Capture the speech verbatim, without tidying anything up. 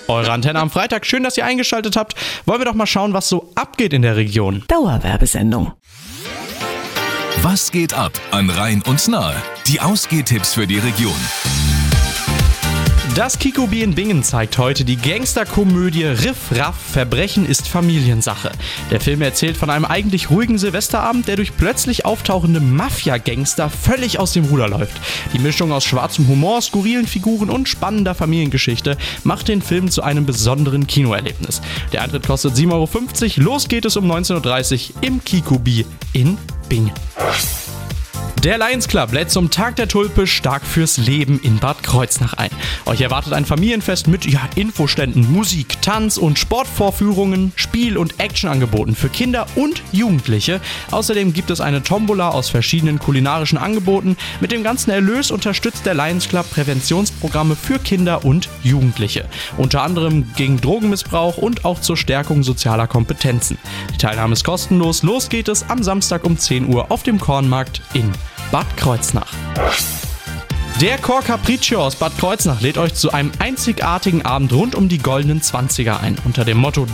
Eure Antenne am Freitag. Schön, dass ihr eingeschaltet habt. Wollen wir doch mal schauen, was so abgeht in der Region. Dauerwerbesendung. Was geht ab an Rhein und Nahe? Die Ausgehtipps für die Region. Das Kikobi in Bingen zeigt heute die Gangsterkomödie Riff Raff, Verbrechen ist Familiensache. Der Film erzählt von einem eigentlich ruhigen Silvesterabend, der durch plötzlich auftauchende Mafia-Gangster völlig aus dem Ruder läuft. Die Mischung aus schwarzem Humor, skurrilen Figuren und spannender Familiengeschichte macht den Film zu einem besonderen Kinoerlebnis. Der Eintritt kostet sieben Euro fünfzig, los geht es um neunzehn Uhr dreißig im Kikobi in Bingen. Der Lions Club lädt zum Tag der Tulpe stark fürs Leben in Bad Kreuznach ein. Euch erwartet ein Familienfest mit ja, Infoständen, Musik, Tanz und Sportvorführungen, Spiel- und Actionangeboten für Kinder und Jugendliche. Außerdem gibt es eine Tombola aus verschiedenen kulinarischen Angeboten. Mit dem ganzen Erlös unterstützt der Lions Club Präventionsprogramme für Kinder und Jugendliche. Unter anderem gegen Drogenmissbrauch und auch zur Stärkung sozialer Kompetenzen. Die Teilnahme ist kostenlos. Los geht es am Samstag um zehn Uhr auf dem Kornmarkt in Bad Kreuznach. Der Chor Capriccio aus Bad Kreuznach lädt euch zu einem einzigartigen Abend rund um die goldenen Zwanziger ein. Unter dem Motto